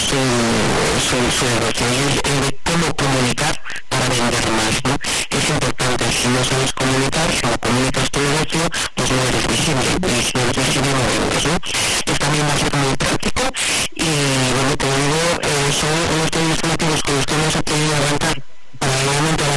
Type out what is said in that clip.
su negocio, es de cómo comunicar para vender más, ¿no?